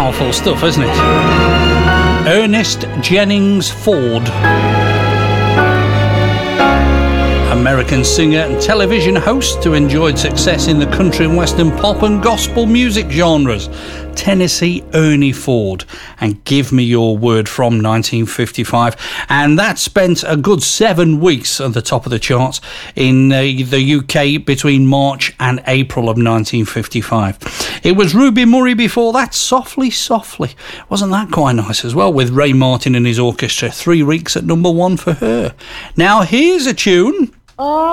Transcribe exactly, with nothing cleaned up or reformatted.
powerful stuff, isn't it? Ernest Jennings Ford, American singer and television host who enjoyed success in the country and western pop and gospel music genres. Tennessee Ernie Ford and Give Me Your Word from nineteen fifty-five, and that spent a good seven weeks at the top of the charts in uh, the U K between March and April of nineteen fifty-five. It was Ruby Murray before that, Softly Softly. Wasn't that quite nice as well, with Ray Martin and his orchestra? Three weeks at number one for her. Now here's a tune. Oh.